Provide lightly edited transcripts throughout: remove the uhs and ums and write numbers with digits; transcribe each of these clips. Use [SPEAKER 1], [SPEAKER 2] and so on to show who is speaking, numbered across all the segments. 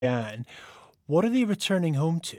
[SPEAKER 1] Anne, what are they returning home to?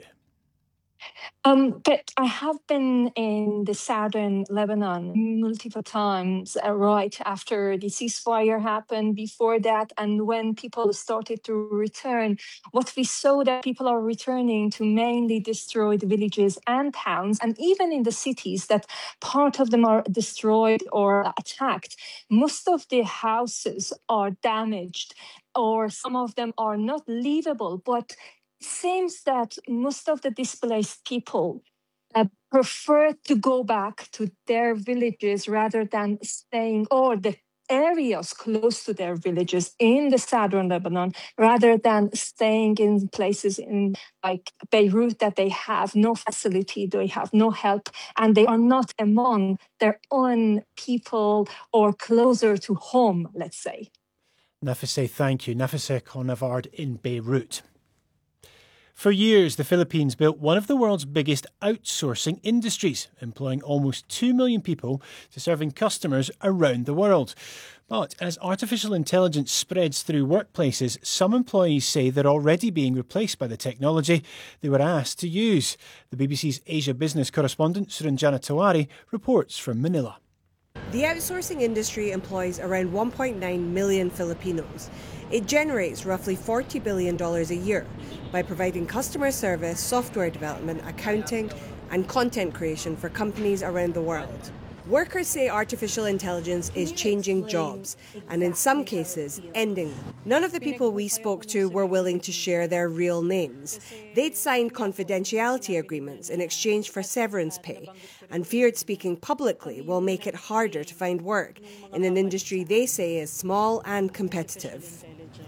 [SPEAKER 2] But I have been in the southern Lebanon multiple times, right after the ceasefire happened, before that, and when people started to return. What we saw that people are returning to mainly destroyed villages and towns, and even in the cities that part of them are destroyed or attacked. Most of the houses are damaged, or some of them are not livable, but seems that most of the displaced people prefer to go back to their villages rather than staying, or the areas close to their villages in the southern Lebanon, rather than staying in places in like Beirut that they have no facility, they have no help, and they are not among their own people or closer to home, let's say.
[SPEAKER 1] Nafisa, thank you. Nafisa Konavard in Beirut. For years, the Philippines built one of the world's biggest outsourcing industries, employing almost 2 million people to serving customers around the world. But as artificial intelligence spreads through workplaces, some employees say they're already being replaced by the technology they were asked to use. The BBC's Asia business correspondent, Suranjana Tawari, reports from Manila.
[SPEAKER 3] The outsourcing industry employs around 1.9 million Filipinos. It generates roughly $40 billion a year by providing customer service, software development, accounting, and content creation for companies around the world. Workers say artificial intelligence is changing jobs, and in some cases, ending them. None of the people we spoke to were willing to share their real names. They'd signed confidentiality agreements in exchange for severance pay, and feared speaking publicly will make it harder to find work in an industry they say is small and competitive.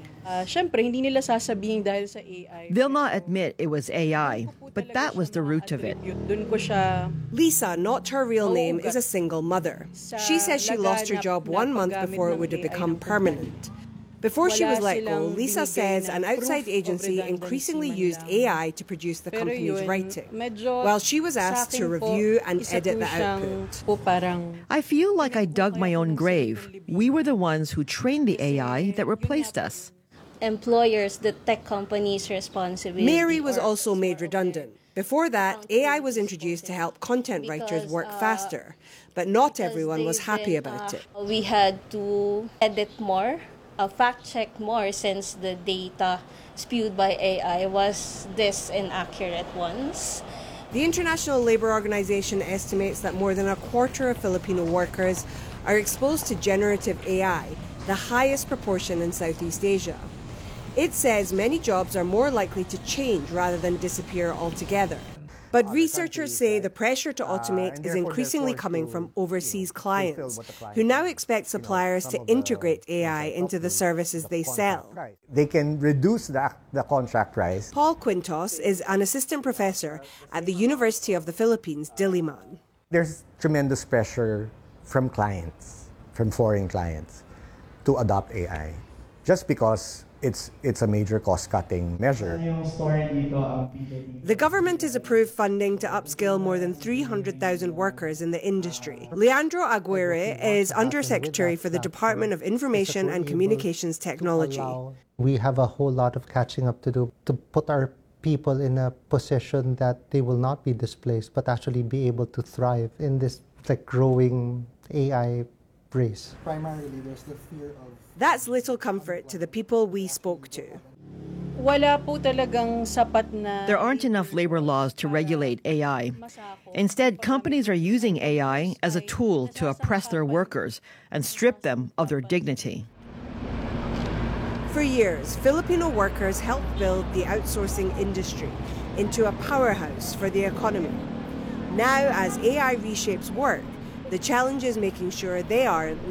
[SPEAKER 4] They'll not admit it was AI, but that was the root of it.
[SPEAKER 3] Lisa, not her real name, is a single mother. She says she lost her job 1 month before it would have become permanent. Before she was let go, Lisa says an outside agency increasingly used AI to produce the company's writing, while she was asked to review and edit the output.
[SPEAKER 4] I feel like I dug my own grave. We were the ones who trained the AI that replaced us.
[SPEAKER 5] Employers, the tech companies' responsibility.
[SPEAKER 3] Mary was also made redundant. Before that, AI was introduced to help content writers work faster, but not everyone was happy about it.
[SPEAKER 5] We had to edit more, fact-check more, since the data spewed by AI was this inaccurate ones.
[SPEAKER 3] The International Labour Organization estimates that more than a quarter of Filipino workers are exposed to generative AI, the highest proportion in Southeast Asia. It says many jobs are more likely to change rather than disappear altogether. But researchers say the pressure to automate is increasingly coming from overseas clients, who now expect suppliers to integrate AI into the services they sell.
[SPEAKER 6] They can reduce the contract price.
[SPEAKER 3] Paul Quintos is an assistant professor at the University of the Philippines, Diliman.
[SPEAKER 6] There's tremendous pressure from clients, from foreign clients, to adopt AI, just because it's a major cost-cutting measure.
[SPEAKER 3] The government has approved funding to upskill more than 300,000 workers in the industry. Leandro Aguirre is Undersecretary for the Department of Information and Communications Technology.
[SPEAKER 7] We have a whole lot of catching up to do to put our people in a position that they will not be displaced, but actually be able to thrive in this growing AI race.
[SPEAKER 8] Primarily, there's the fear of...
[SPEAKER 3] That's little comfort to the people we spoke to.
[SPEAKER 4] There aren't enough labor laws to regulate AI. Instead, companies are using AI as a tool to oppress their workers and strip them of their dignity.
[SPEAKER 3] For years, Filipino workers helped build the outsourcing industry into a powerhouse for the economy. Now, as AI reshapes work, the challenge is making sure they aren't